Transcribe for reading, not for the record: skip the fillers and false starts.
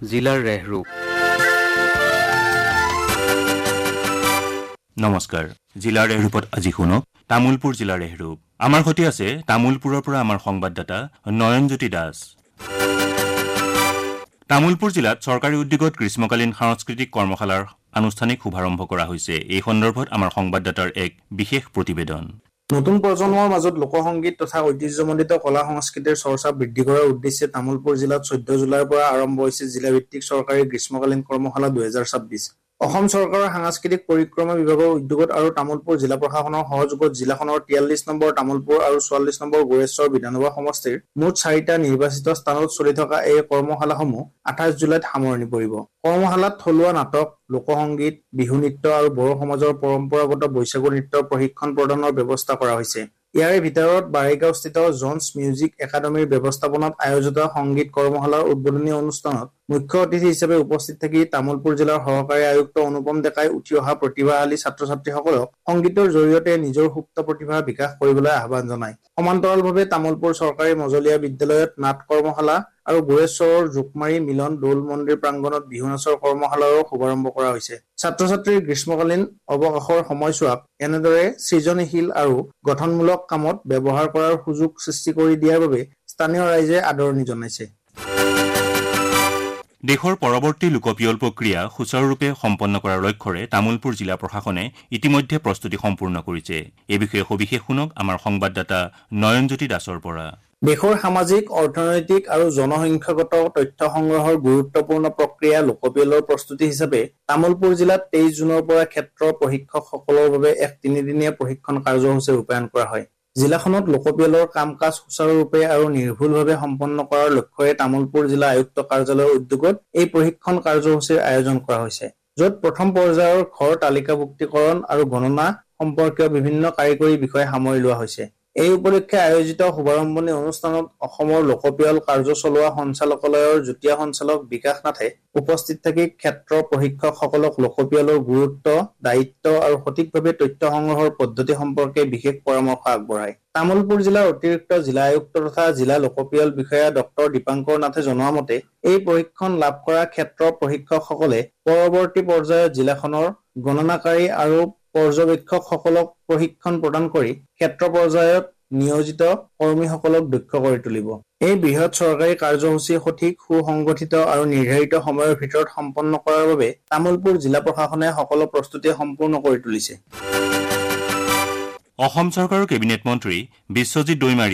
জিলাৰ ৰেহৰূপ। নমস্কাৰ, জিলাৰ ৰেহৰূপত আজি শুনক তামুলপুৰ জিলাৰ ৰেহৰূপ। আমাৰ সৈতে আছে তামুলপুৰৰ পৰা আমাৰ সংবাদদাতা নয়নজ্যোতি দাস। তামুলপুৰ জিলাত চৰকাৰী উদ্যোগত গ্ৰীষ্মকালীন সাংস্কৃতিক কৰ্মশালাৰ আনুষ্ঠানিক শুভাৰম্ভ কৰা হৈছে। এই সন্দৰ্ভত আমাৰ সংবাদদাতাৰ এক বিশেষ প্ৰতিবেদন। নতুন প্ৰজন্মৰ মাজত লোকসংগীত তথা ঐতিহ্যমণ্ডিত কলা সংস্কৃতিৰ চৰ্চা বৃদ্ধি কৰাৰ উদ্দেশ্যে তামুলপুৰ জিলাত 14 জুলাইৰ পৰা আৰম্ভ হৈছে জিলাভিত্তিক চৰকাৰী গ্ৰীষ্মকালীন কৰ্মশালা 2026। অসম চৰকাৰৰ সাংস্কৃতিক পৰিক্ৰমা বিভাগৰ উদ্যোগত আৰু তামুলপুৰ জিলা প্ৰশাসনৰ সহযোগত জিলাখনৰ 43 নম্বৰ তামুলপুৰ আৰু 44 নম্বৰ গোৰেশ্বৰ বিধানসভা সমষ্টিৰ মুঠ 4টা নিৰ্বাচিত স্থানত চলি থকা এই কৰ্মশালাসমূহ 28 জুলাইত সামৰণি পৰিব। কৰ্মশালাত থলুৱা নাটক, লোকসংগীত, বিহু নৃত্য আৰু বড়ো সমাজৰ পৰম্পৰাগত বৈশাগু নৃত্যৰ প্ৰশিক্ষণ প্ৰদানৰ ব্যৱস্থা কৰা হৈছে। ইয়াৰে ভিতৰত বাৰিগাঁওস্থিত জনছ মিউজিক একাডেমীৰ ব্যৱস্থাপনাত আয়োজিত সংগীত কৰ্মশালাৰ উদ্বোধনী অনুষ্ঠানত মুখ্য অতিথি হিচাপে উপস্থিত থাকি তামুলপুৰ জিলাৰ সহকাৰী আয়ুক্ত অনুপম ডেকাই উঠি অহা প্ৰতিভাশালী ছাত্ৰ-ছাত্ৰীসকলক সংগীতৰ জৰিয়তে নিজৰ সুপ্ত প্ৰতিভা বিকাশ কৰিবলৈ আহ্বান জনায়। সমান্তৰালভাৱে তামুলপুৰ চৰকাৰী মজলীয়া বিদ্যালয়ত নাট কৰ্মশালা আৰু গোৰেশ্বৰৰ জোকমাৰী মিলন দৌল মন্দিৰ প্ৰাংগণত বিহু নাচৰ কৰ্মশালাৰো শুভাৰম্ভ কৰা হৈছে। ছাত্ৰ-ছাত্ৰীৰ গ্ৰীষ্মকালীন অৱকাশৰ সময়ছোৱাক এনেদৰে সৃজনীশীল আৰু গঠনমূলক কামত ব্যৱহাৰ কৰাৰ সুযোগ সৃষ্টি কৰি দিয়াৰ বাবে স্থানীয় ৰাইজে আদৰণি জনাইছে। দেশৰ পৰৱৰ্তী লোকপিয়ল প্ৰক্ৰিয়া সুচাৰুৰূপে সম্পন্ন কৰাৰ লক্ষ্যৰে তামুলপুৰ জিলা প্ৰশাসনে ইতিমধ্যে প্ৰস্তুতি সম্পূৰ্ণ কৰিছে। এই বিষয়ে সবিশেষ শুনক আমাৰ সংবাদদাতা নয়নজ্যোতি দাসৰ পৰা। দেশৰ সামাজিক, অৰ্থনৈতিক আৰু জনসংখ্যাগত তথ্য সংগ্ৰহৰ গুৰুত্বপূৰ্ণ প্ৰক্ৰিয়া লোকপিয়লৰ প্ৰস্তুতি হিচাপে তামুলপুৰ জিলাত 23 জুনৰ পৰা ক্ষেত্ৰ প্ৰশিক্ষকসকলৰ বাবে এক 3দিনীয়া প্ৰশিক্ষণ কাৰ্যসূচী ৰূপায়ণ কৰা হয়। জিলাখনত লোকপিয়লৰ কাম-কাজ সুচাৰুৰূপে আৰু নিৰ্ভুলভাৱে সম্পন্ন কৰাৰ লক্ষ্যৰে তামুলপুৰ জিলা আয়ুক্ত কাৰ্যালয়ৰ উদ্যোগত এই প্ৰশিক্ষণ কাৰ্যসূচীৰ আয়োজন কৰা হৈছে, য'ত প্ৰথম পৰ্যায়ৰ ঘৰ তালিকাভুক্তিকৰণ আৰু গণনা সম্পৰ্কীয় বিভিন্ন কাৰিকৰী বিষয় সামৰি লোৱা হৈছে। এই উপলক্ষে আয়োজিত শুভাৰম্ভণী অনুষ্ঠানত অসমৰ লোকপিয়ল কাৰ্য চলোৱা সঞ্চালকালয়ৰ যুটীয়া সঞ্চালক বিকাশ নাথে উপস্থিত থাকি ক্ষেত্ৰ প্ৰশিক্ষকসকলক লোকপিয়লৰ গুৰুত্ব, দায়িত্ব আৰু সঠিকভাৱে তথ্য সংগ্ৰহৰ পদ্ধতি সম্পৰ্কে বিশেষ পৰামৰ্শ আগবঢ়ায়। তামুলপুৰ জিলাৰ অতিৰিক্ত জিলা আয়ুক্ত তথা জিলা লোকপিয়ল বিষয়া ডক্টৰ দীপাংকৰ নাথে জনোৱা মতে এই প্ৰশিক্ষণ লাভ কৰা ক্ষেত্ৰ প্ৰশিক্ষকসকলে পৰৱৰ্তী পৰ্যায়ত জিলাখনৰ গণনাকাৰী আৰু পৰ্যবেক্ষকসকলক প্ৰশিক্ষণ প্ৰদান কৰি ক্ষেত্ৰ পৰ্যায়ত নিয়োজিত কৰ্মীসকলক দক্ষ কৰি তুলিব। এই বৃহৎ চৰকাৰী কাৰ্যসূচী সঠিক, সুসংগঠিত আৰু নিৰ্ধাৰিত সময়ৰ ভিতৰত সম্পন্ন কৰাৰ বাবে তামুলপুৰ জিলা প্ৰশাসনে সকলো প্ৰস্তুতি সম্পূৰ্ণ কৰি তুলিছে। অসম চৰকাৰৰ কেবিনেট মন্ত্ৰী বিশ্বজিৎ দৈমাৰী